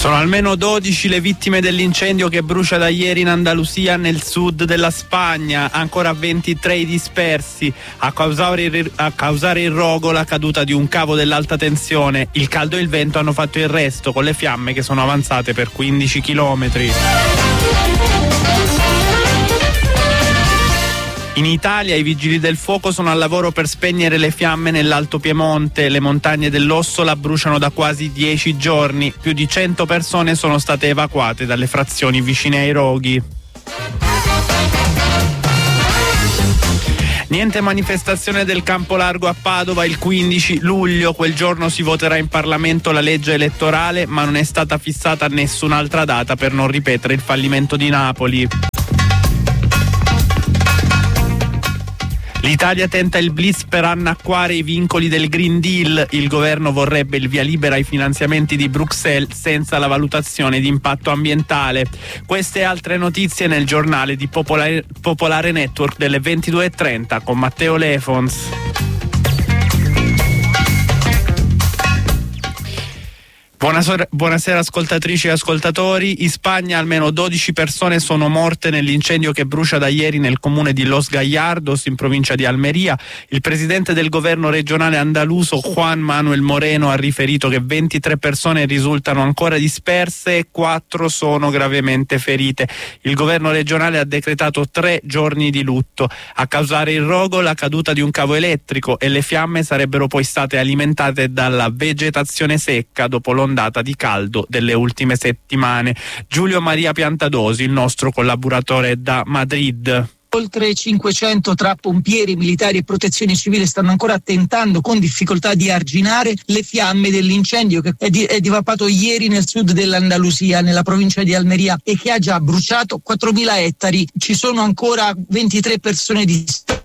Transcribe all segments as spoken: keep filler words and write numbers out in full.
Sono almeno dodici le vittime dell'incendio che brucia da ieri in Andalusia, nel sud della Spagna, ancora ventitré i dispersi. A causare, il, a causare il rogo la caduta di un cavo dell'alta tensione. Il caldo e il vento hanno fatto il resto, con le fiamme che sono avanzate per quindici chilometri. In Italia i vigili del fuoco sono al lavoro per spegnere le fiamme nell'Alto Piemonte. Le montagne dell'Ossola bruciano da quasi dieci giorni. Più di cento persone sono state evacuate dalle frazioni vicine ai roghi. Niente manifestazione del Campo Largo a Padova il quindici luglio. Quel giorno si voterà in Parlamento la legge elettorale, ma non è stata fissata nessun'altra data per non ripetere il fallimento di Napoli. L'Italia tenta il blitz per annacquare i vincoli del Green Deal. Il governo vorrebbe il via libera ai finanziamenti di Bruxelles senza la valutazione di impatto ambientale. Queste e altre notizie nel giornale di Popolare, Popolare Network delle ventidue e trenta con Matteo Lefons. Buonasera, buonasera ascoltatrici e ascoltatori. In Spagna almeno dodici persone sono morte nell'incendio che brucia da ieri nel comune di Los Gallardos, in provincia di Almeria. Il presidente del governo regionale andaluso, Juan Manuel Moreno, ha riferito che ventitré persone risultano ancora disperse e quattro sono gravemente ferite. Il governo regionale ha decretato tre giorni di lutto. A causare il rogo la caduta di un cavo elettrico, e le fiamme sarebbero poi state alimentate dalla vegetazione secca dopo l'ondata di caldo delle ultime settimane. Giulio Maria Piantadosi, il nostro collaboratore da Madrid. Oltre cinquecento tra pompieri, militari e protezione civile stanno ancora tentando con difficoltà di arginare le fiamme dell'incendio che è, di, è divampato ieri nel sud dell'Andalusia, nella provincia di Almeria, e che ha già bruciato quattromila ettari. Ci sono ancora ventitré persone disperse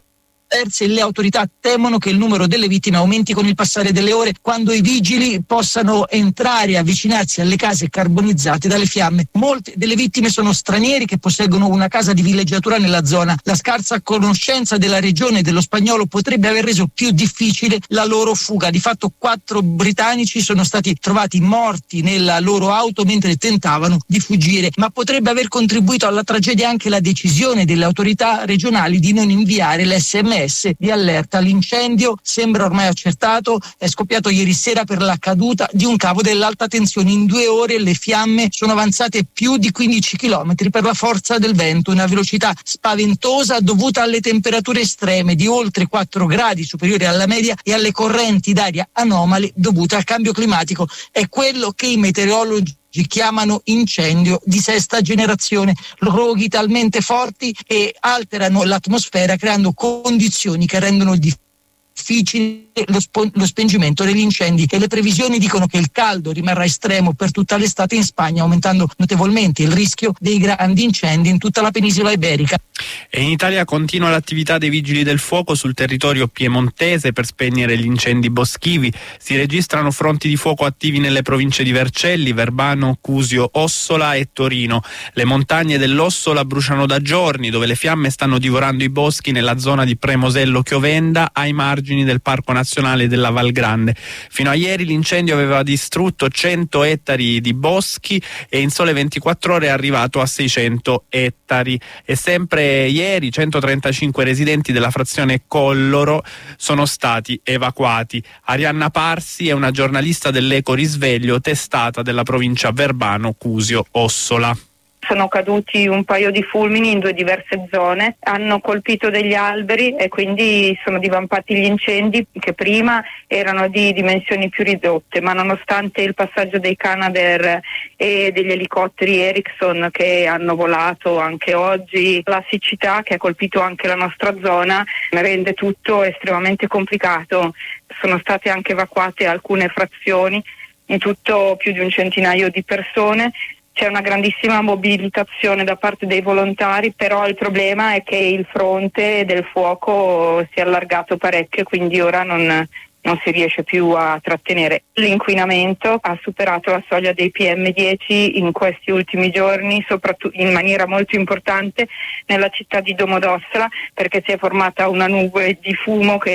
e le autorità temono che il numero delle vittime aumenti con il passare delle ore, quando i vigili possano entrare e avvicinarsi alle case carbonizzate dalle fiamme. Molte delle vittime sono stranieri che posseggono una casa di villeggiatura nella zona. La scarsa conoscenza della regione e dello spagnolo potrebbe aver reso più difficile la loro fuga. Di fatto quattro britannici sono stati trovati morti nella loro auto mentre tentavano di fuggire, ma potrebbe aver contribuito alla tragedia anche la decisione delle autorità regionali di non inviare l'esse emme esse di allerta. L'incendio sembra ormai accertato, è scoppiato ieri sera per la caduta di un cavo dell'alta tensione. In due ore le fiamme sono avanzate più di quindici chilometri per la forza del vento, una velocità spaventosa dovuta alle temperature estreme di oltre quattro gradi superiori alla media e alle correnti d'aria anomale dovute al cambio climatico. È quello che i meteorologi chiamano incendio di sesta generazione, roghi talmente forti e alterano l'atmosfera creando condizioni che rendono difficile lo, spo- lo spengimento degli incendi, e le previsioni dicono che il caldo rimarrà estremo per tutta l'estate in Spagna, aumentando notevolmente il rischio dei grandi incendi in tutta la penisola iberica. E in Italia continua l'attività dei vigili del fuoco sul territorio piemontese per spegnere gli incendi boschivi. Si registrano fronti di fuoco attivi nelle province di Vercelli, Verbano, Cusio, Ossola e Torino. Le montagne dell'Ossola bruciano da giorni, dove le fiamme stanno divorando i boschi nella zona di Premosello-Chiovenda, ai margini del Parco Nazionale della Val Grande. Fino a ieri l'incendio aveva distrutto cento ettari di boschi e in sole ventiquattro ore è arrivato a seicento ettari. E sempre ieri centotrentacinque residenti della frazione Colloro sono stati evacuati. Arianna Parsi è una giornalista dell'Eco Risveglio, testata della provincia Verbano, Cusio, Ossola. Sono caduti un paio di fulmini in due diverse zone, hanno colpito degli alberi e quindi sono divampati gli incendi che prima erano di dimensioni più ridotte, ma nonostante il passaggio dei Canadair e degli elicotteri Ericsson che hanno volato anche oggi, la siccità che ha colpito anche la nostra zona rende tutto estremamente complicato. Sono state anche evacuate alcune frazioni, in tutto più di un centinaio di persone. C'è una grandissima mobilitazione da parte dei volontari, però il problema è che il fronte del fuoco si è allargato parecchio, quindi ora non, non si riesce più a trattenere. L'inquinamento ha superato la soglia dei P M dieci in questi ultimi giorni, soprattutto in maniera molto importante nella città di Domodossola, perché si è formata una nube di fumo che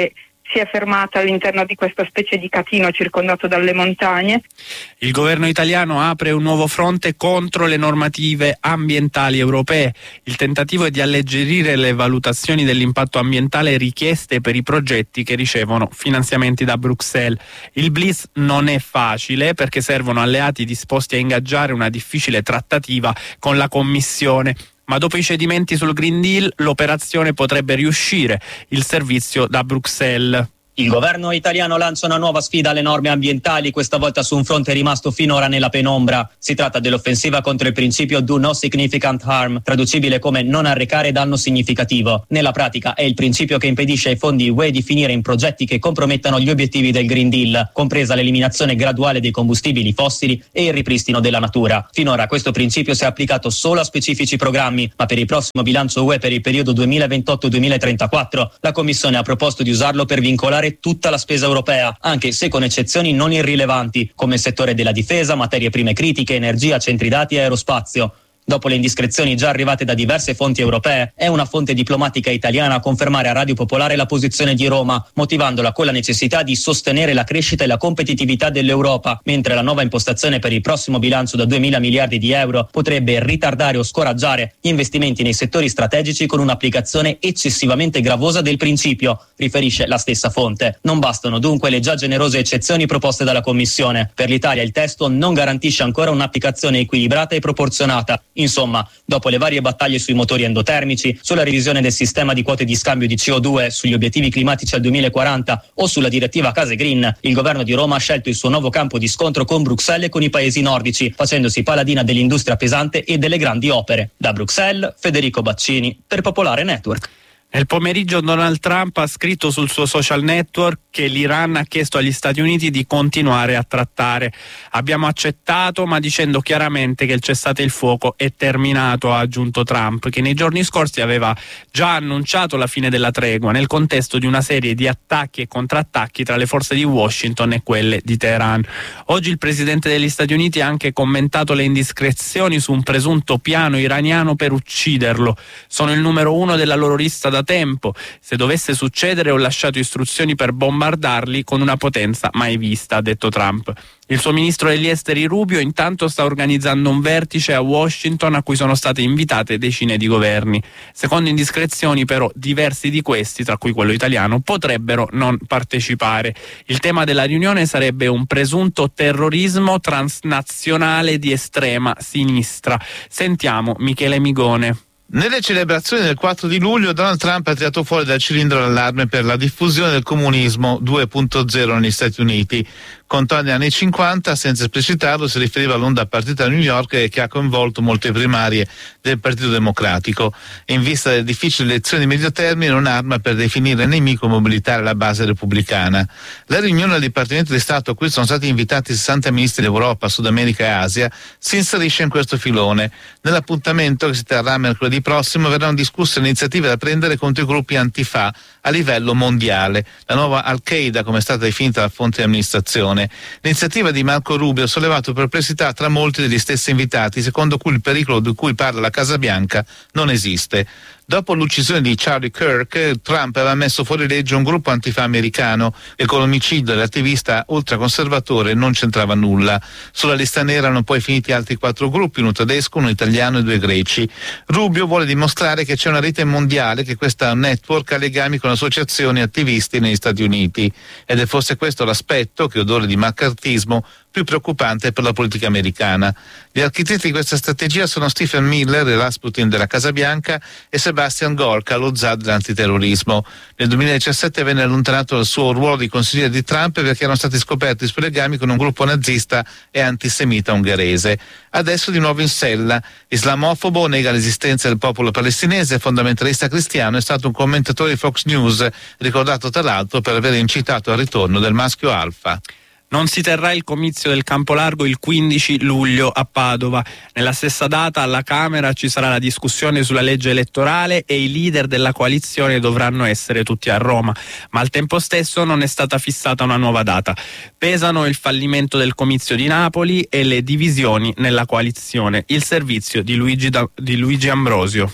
si è fermata all'interno di questa specie di catino circondato dalle montagne. Il governo italiano apre un nuovo fronte contro le normative ambientali europee. Il tentativo è di alleggerire le valutazioni dell'impatto ambientale richieste per i progetti che ricevono finanziamenti da Bruxelles. Il Blitz non è facile perché servono alleati disposti a ingaggiare una difficile trattativa con la Commissione. Ma dopo i cedimenti sul Green Deal l'operazione potrebbe riuscire. Il servizio da Bruxelles. Il governo italiano lancia una nuova sfida alle norme ambientali, questa volta su un fronte rimasto finora nella penombra. Si tratta dell'offensiva contro il principio Do No Significant Harm, traducibile come non arrecare danno significativo. Nella pratica è il principio che impedisce ai fondi U E di finire in progetti che compromettano gli obiettivi del Green Deal, compresa l'eliminazione graduale dei combustibili fossili e il ripristino della natura. Finora questo principio si è applicato solo a specifici programmi, ma per il prossimo bilancio U E per il periodo duemilaventotto duemilatrentaquattro la Commissione ha proposto di usarlo per vincolare tutta la spesa europea, anche se con eccezioni non irrilevanti, come il settore della difesa, materie prime critiche, energia, centri dati e aerospazio. Dopo le indiscrezioni già arrivate da diverse fonti europee, è una fonte diplomatica italiana a confermare a Radio Popolare la posizione di Roma, motivandola con la necessità di sostenere la crescita e la competitività dell'Europa, mentre la nuova impostazione per il prossimo bilancio da duemila miliardi di euro potrebbe ritardare o scoraggiare gli investimenti nei settori strategici con un'applicazione eccessivamente gravosa del principio, riferisce la stessa fonte. Non bastano dunque le già generose eccezioni proposte dalla Commissione. Per l'Italia il testo non garantisce ancora un'applicazione equilibrata e proporzionata. Insomma, dopo le varie battaglie sui motori endotermici, sulla revisione del sistema di quote di scambio di C O due, sugli obiettivi climatici al duemilaquaranta o sulla direttiva Case Green, il governo di Roma ha scelto il suo nuovo campo di scontro con Bruxelles e con i paesi nordici, facendosi paladina dell'industria pesante e delle grandi opere. Da Bruxelles, Federico Baccini, per Popolare Network. Nel pomeriggio Donald Trump ha scritto sul suo social network che l'Iran ha chiesto agli Stati Uniti di continuare a trattare. Abbiamo accettato, ma dicendo chiaramente che il cessate il fuoco è terminato, ha aggiunto Trump, che nei giorni scorsi aveva già annunciato la fine della tregua nel contesto di una serie di attacchi e contrattacchi tra le forze di Washington e quelle di Teheran. Oggi il presidente degli Stati Uniti ha anche commentato le indiscrezioni su un presunto piano iraniano per ucciderlo. Sono il numero uno della loro lista da tempo. Se dovesse succedere ho lasciato istruzioni per bombardarli con una potenza mai vista, ha detto Trump. Il suo ministro degli esteri Rubio intanto sta organizzando un vertice a Washington a cui sono state invitate decine di governi. Secondo indiscrezioni però diversi di questi, tra cui quello italiano, potrebbero non partecipare. Il tema della riunione sarebbe un presunto terrorismo transnazionale di estrema sinistra. Sentiamo Michele Migone. Nelle celebrazioni del quattro di luglio Donald Trump ha tirato fuori dal cilindro l'allarme per la diffusione del comunismo due punto zero negli Stati Uniti. Contò negli anni cinquanta, senza esplicitarlo, si riferiva all'onda partita a New York e che ha coinvolto molte primarie del Partito Democratico. In vista delle difficili elezioni di medio termine, un'arma per definire nemico e mobilitare la base repubblicana. La riunione del Dipartimento di Stato a cui sono stati invitati sessanta ministri d'Europa, Sud America e Asia si inserisce in questo filone. Nell'appuntamento che si terrà mercoledì prossimo verranno discusse le iniziative da prendere contro i gruppi antifa a livello mondiale, la nuova Al-Qaeda come è stata definita la fonte di amministrazione. L'iniziativa di Marco Rubio ha sollevato perplessità tra molti degli stessi invitati, secondo cui il pericolo di cui parla la Casa Bianca non esiste. Dopo l'uccisione di Charlie Kirk, Trump aveva messo fuori legge un gruppo antifa americano e con l'omicidio dell'attivista ultraconservatore non c'entrava nulla. Sulla lista nera erano poi finiti altri quattro gruppi, uno tedesco, uno italiano e due greci. Rubio vuole dimostrare che c'è una rete mondiale, che questa network ha legami con associazioni e attivisti negli Stati Uniti. Ed è forse questo l'aspetto, che odore di maccartismo, più preoccupante per la politica americana. Gli architetti di questa strategia sono Stephen Miller, il Rasputin della Casa Bianca, e Sebastian Gorka, lo zar dell'antiterrorismo. Nel duemiladiciassette venne allontanato dal suo ruolo di consigliere di Trump perché erano stati scoperti i suoi legami con un gruppo nazista e antisemita ungherese. Adesso di nuovo in sella. Islamofobo, nega l'esistenza del popolo palestinese, fondamentalista cristiano, è stato un commentatore di Fox News, ricordato tra l'altro per aver incitato al ritorno del maschio alfa. Non si terrà il comizio del Campolargo il quindici luglio a Padova. Nella stessa data alla Camera ci sarà la discussione sulla legge elettorale e i leader della coalizione dovranno essere tutti a Roma, ma al tempo stesso non è stata fissata una nuova data. Pesano il fallimento del comizio di Napoli e le divisioni nella coalizione. Il servizio di Luigi, da, di Luigi Ambrosio.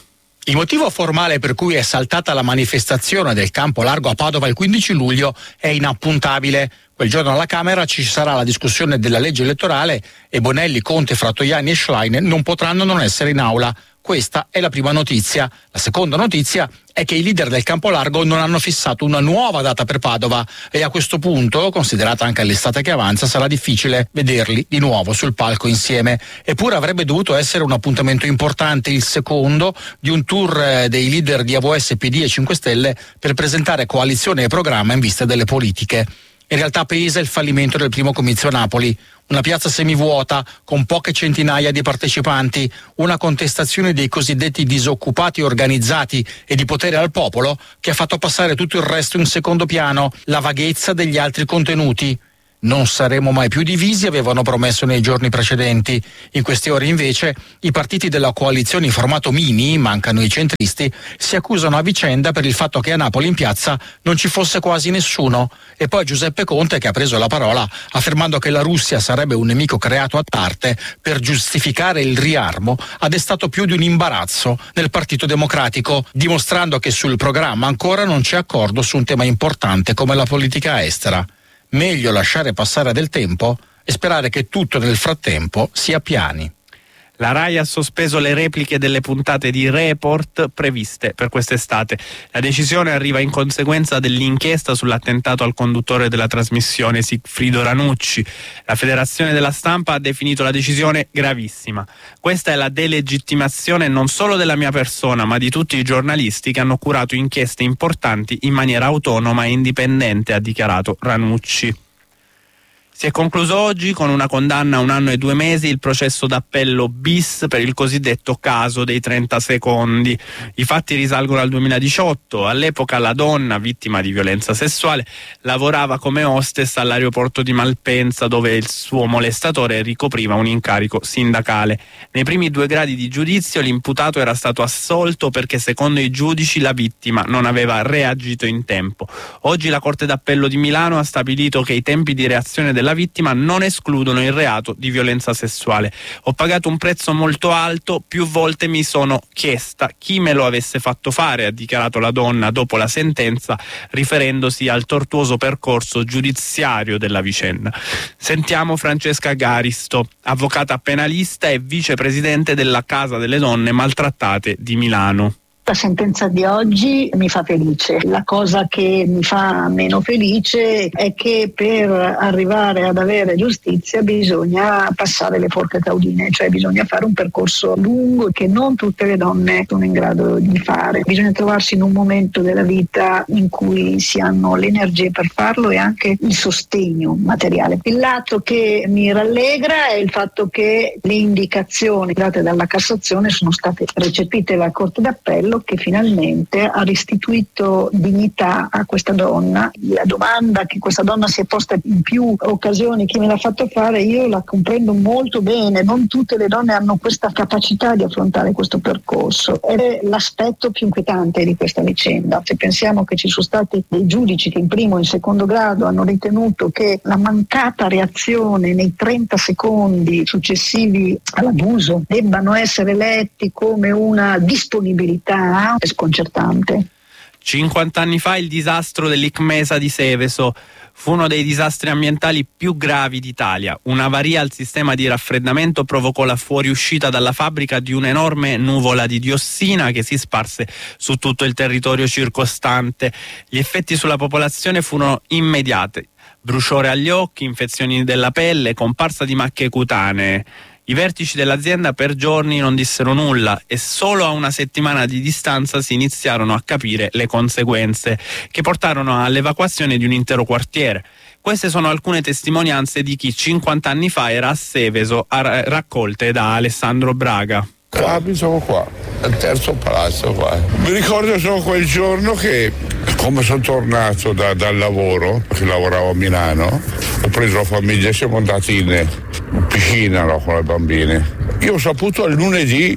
Il motivo formale per cui è saltata la manifestazione del campo largo a Padova il quindici luglio è inappuntabile. Quel giorno alla Camera ci sarà la discussione della legge elettorale e Bonelli, Conte, Fratoianni e Schlein non potranno non essere in aula. Questa è la prima notizia. La seconda notizia è che i leader del campo largo non hanno fissato una nuova data per Padova e a questo punto, considerata anche l'estate che avanza, sarà difficile vederli di nuovo sul palco insieme. Eppure avrebbe dovuto essere un appuntamento importante, il secondo di un tour dei leader di A V S, P D e cinque Stelle per presentare coalizione e programma in vista delle politiche. In realtà pesa il fallimento del primo comizio a Napoli. Una piazza semivuota, con poche centinaia di partecipanti, una contestazione dei cosiddetti disoccupati organizzati e di potere al popolo che ha fatto passare tutto il resto in secondo piano, la vaghezza degli altri contenuti. Non saremo mai più divisi, avevano promesso nei giorni precedenti. In queste ore invece i partiti della coalizione in formato mini, mancano i centristi, si accusano a vicenda per il fatto che a Napoli in piazza non ci fosse quasi nessuno. E poi Giuseppe Conte, che ha preso la parola affermando che la Russia sarebbe un nemico creato a parte per giustificare il riarmo, ha destato più di un imbarazzo nel Partito Democratico, dimostrando che sul programma ancora non c'è accordo su un tema importante come la politica estera. Meglio lasciare passare del tempo e sperare che tutto nel frattempo si appiani. La Rai ha sospeso le repliche delle puntate di Report previste per quest'estate. La decisione arriva in conseguenza dell'inchiesta sull'attentato al conduttore della trasmissione Sigfrido Ranucci. La Federazione della Stampa ha definito la decisione gravissima. Questa è la delegittimazione non solo della mia persona, ma di tutti i giornalisti che hanno curato inchieste importanti in maniera autonoma e indipendente, ha dichiarato Ranucci. Si è concluso oggi con una condanna a un anno e due mesi il processo d'appello bis per il cosiddetto caso dei trenta secondi. I fatti risalgono al duemiladiciotto. All'epoca la donna, vittima di violenza sessuale, lavorava come hostess all'aeroporto di Malpensa, dove il suo molestatore ricopriva un incarico sindacale. Nei primi due gradi di giudizio l'imputato era stato assolto perché secondo i giudici la vittima non aveva reagito in tempo. Oggi la Corte d'Appello di Milano ha stabilito che i tempi di reazione della vittima non escludono il reato di violenza sessuale. Ho pagato un prezzo molto alto, più volte mi sono chiesta chi me lo avesse fatto fare, ha dichiarato la donna dopo la sentenza, riferendosi al tortuoso percorso giudiziario della vicenda. Sentiamo Francesca Garisto, avvocata penalista e vicepresidente della Casa delle Donne Maltrattate di Milano. La sentenza di oggi mi fa felice. La cosa che mi fa meno felice è che per arrivare ad avere giustizia bisogna passare le forche caudine, cioè bisogna fare un percorso lungo che non tutte le donne sono in grado di fare. Bisogna trovarsi in un momento della vita in cui si hanno le energie per farlo e anche il sostegno materiale. Il lato che mi rallegra è il fatto che le indicazioni date dalla Cassazione sono state recepite dalla Corte d'Appello, che finalmente ha restituito dignità a questa donna. La domanda che questa donna si è posta in più occasioni, chi me l'ha fatto fare, io la comprendo molto bene. Non tutte le donne hanno questa capacità di affrontare questo percorso ed è l'aspetto più inquietante di questa vicenda. Se pensiamo che ci sono stati dei giudici che in primo e in secondo grado hanno ritenuto che la mancata reazione nei trenta secondi successivi all'abuso debbano essere letti come una disponibilità, è sconcertante. cinquanta anni fa il disastro dell'Icmesa di Seveso fu uno dei disastri ambientali più gravi d'Italia. Un'avaria al sistema di raffreddamento provocò la fuoriuscita dalla fabbrica di un'enorme nuvola di diossina che si sparse su tutto il territorio circostante. Gli effetti sulla popolazione furono immediati: bruciore agli occhi, infezioni della pelle, comparsa di macchie cutanee. I vertici dell'azienda per giorni non dissero nulla e solo a una settimana di distanza si iniziarono a capire le conseguenze, che portarono all'evacuazione di un intero quartiere. Queste sono alcune testimonianze di chi cinquanta anni fa era a Seveso, a raccolte da Alessandro Braga. Qua abito qua, al terzo palazzo qua. Mi ricordo solo quel giorno che, come sono tornato da, dal lavoro, perché lavoravo a Milano, ho preso la famiglia e siamo andati in piscina, no, con le bambine. Io ho saputo il lunedì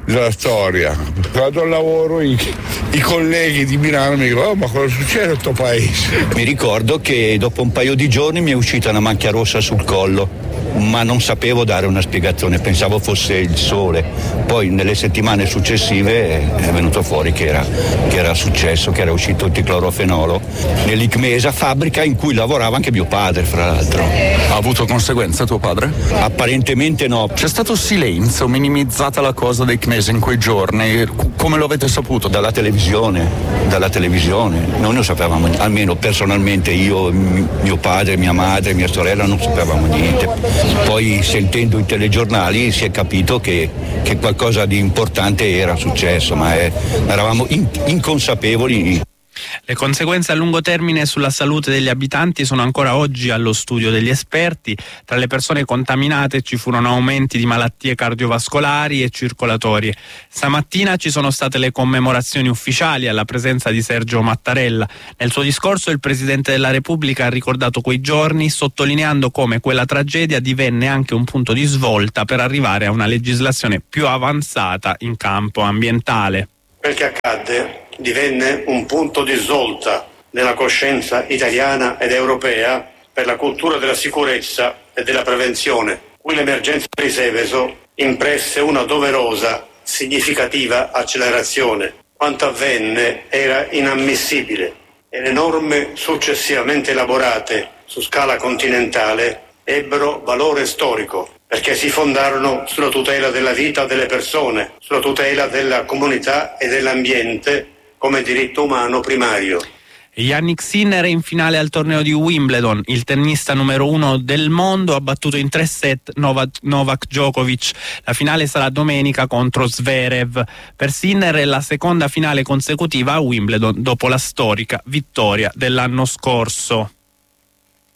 della storia. Vado al lavoro, i, i colleghi di Milano mi dicono: oh, ma cosa succede nel tuo paese? Mi ricordo che dopo un paio di giorni mi è uscita una macchia rossa sul collo, ma non sapevo dare una spiegazione, pensavo fosse il sole. Poi nelle settimane successive è venuto fuori che era, che era successo, che era uscito il diclorofenolo nell'Icmesa, fabbrica in cui lavorava anche mio padre, fra l'altro. Ha avuto conseguenze tuo padre? Apparentemente no. C'è stato silenzio, minimizzata la cosa dei Icmesa in quei giorni, come lo avete saputo? Dalla televisione, dalla televisione, noi non sapevamo, almeno personalmente io, mio padre, mia madre, mia sorella non sapevamo niente. Poi sentendo i telegiornali si è capito che, che qualcosa di importante era successo, ma è, eravamo in, inconsapevoli. Le conseguenze a lungo termine sulla salute degli abitanti sono ancora oggi allo studio degli esperti. Tra le persone contaminate ci furono aumenti di malattie cardiovascolari e circolatorie. Stamattina ci sono state le commemorazioni ufficiali alla presenza di Sergio Mattarella. Nel suo discorso il Presidente della Repubblica ha ricordato quei giorni, sottolineando come quella tragedia divenne anche un punto di svolta per arrivare a una legislazione più avanzata in campo ambientale. Quel che accadde divenne un punto di svolta nella coscienza italiana ed europea per la cultura della sicurezza e della prevenzione, cui l'emergenza di Seveso impresse una doverosa, significativa accelerazione. Quanto avvenne era inammissibile e le norme successivamente elaborate su scala continentale ebbero valore storico, perché si fondarono sulla tutela della vita delle persone, sulla tutela della comunità e dell'ambiente come diritto umano primario. Jannik Sinner è in finale al torneo di Wimbledon. Il tennista numero uno del mondo ha battuto in tre set Novak, Novak Djokovic. La finale sarà domenica contro Zverev. Per Sinner è la seconda finale consecutiva a Wimbledon dopo la storica vittoria dell'anno scorso.